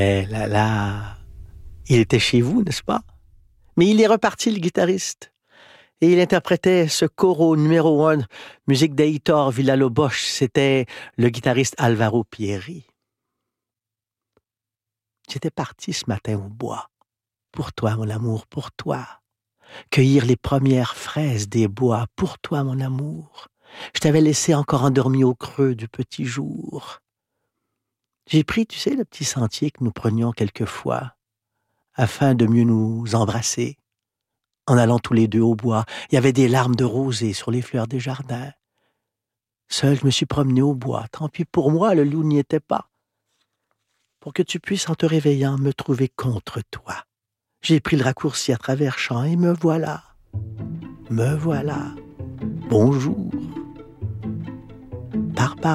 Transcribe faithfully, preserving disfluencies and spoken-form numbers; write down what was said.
Eh là là, il était chez vous, n'est-ce pas? Mais il est reparti, le guitariste. Et il interprétait ce coro numéro un, musique d'Heitor Villa-Lobos. C'était le guitariste Alvaro Pierri. J'étais parti ce matin au bois. Pour toi, mon amour, pour toi. Cueillir les premières fraises des bois. Pour toi, mon amour. Je t'avais laissé encore endormi au creux du petit jour. J'ai pris, tu sais, le petit sentier que nous prenions quelquefois, afin de mieux nous embrasser. En allant tous les deux au bois, il y avait des larmes de rosée sur les fleurs des jardins. Seul, je me suis promené au bois. Tant pis pour moi, le loup n'y était pas. Pour que tu puisses, en te réveillant, me trouver contre toi. J'ai pris le raccourci à travers champs et me voilà. Me voilà. Bonjour. Par par.